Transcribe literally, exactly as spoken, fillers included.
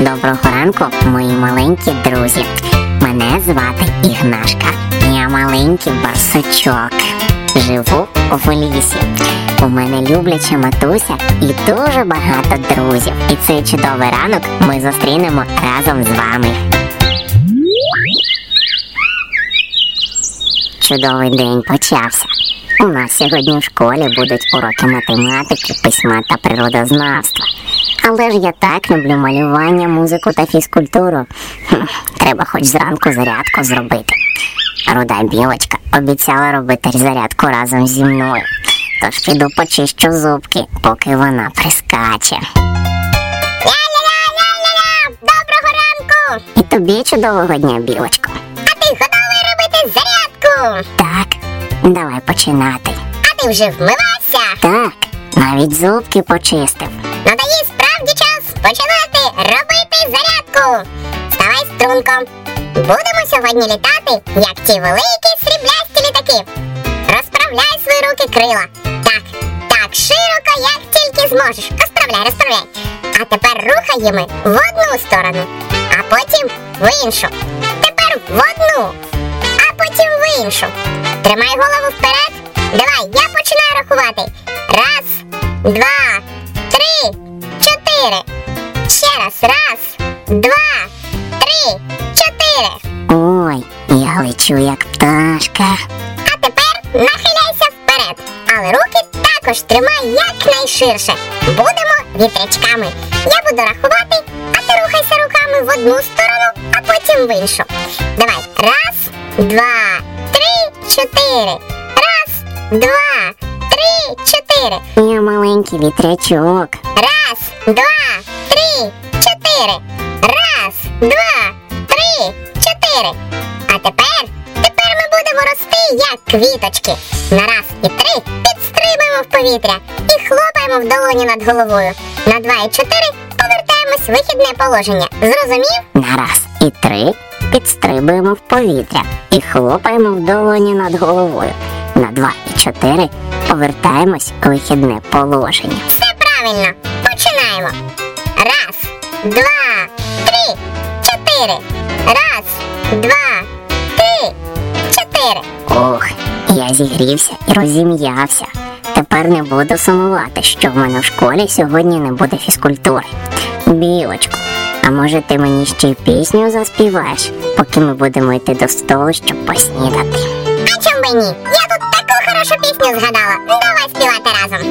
Доброго ранку, мої маленькі друзі. Мене звати Ігнашка. Я маленький барсучок. Живу в лісі. У мене любляча матуся і дуже багато друзів. І цей чудовий ранок ми зустрінемо разом з вами. Чудовий день почався. У нас сьогодні в школі будуть уроки математики, письма та природознавства. Але ж я так люблю малювання, музику та фізкультуру. Хм, треба хоч зранку зарядку зробити. Руда білочка обіцяла робити зарядку разом зі мною. Тож піду почищу зубки, поки вона прискаче. Ля-ля-ля-ля-ля-ля! Доброго ранку! І тобі чудового дня, білочко. А ти готовий робити зарядку? Так, давай починати. А ти вже вмивався? Так, навіть зубки почистив. Ну тоді справді час починати робити зарядку. Вставай струнко. Будемо сьогодні літати, як ті великі сріблясті літаки. Розправляй свої руки крила. Так, так широко, як тільки зможеш. Розправляй, розправляй. А тепер рухаємо в одну сторону, а потім в іншу. Тепер в одну, а потім в іншу. Тримай голову вперед. Давай, я починаю рахувати. Раз, два, три, чотири. Ще раз. Раз, два, три, чотири. Ой, я лечу як пташка. А тепер нахиляйся вперед. Але руки також тримай якнайширше. Будемо вітрячками. Я буду рахувати, а ти рухайся руками в одну сторону, а потім в іншу. Давай. Раз, два, три, чотири. Раз, два, три, чотири. Я маленький вітрячок. Раз, два, три, чотири. Раз, два, три, чотири. А тепер, тепер ми будемо рости, як квіточки. На раз і три підстрибуємо в повітря і хлопаємо в долоні над головою. На два і чотири повертаємось в вихідне положення. Зрозумів? На раз і три підстрибуємо в повітря і хлопаємо в долоні над головою. На два і чотири повертаємось у вихідне положення. Все правильно. Починаємо. Раз, два, три, чотири. Раз, два, три, чотири. Ох, я зігрівся і розім'явся. Тепер не буду сумувати, що в мене в школі сьогодні не буде фізкультури. Білочко, а може ти мені ще й пісню заспіваєш, поки ми будемо йти до столу, щоб поснідати? А чом би ні? Я тут таку хорошу пісню згадала. Давай співати разом.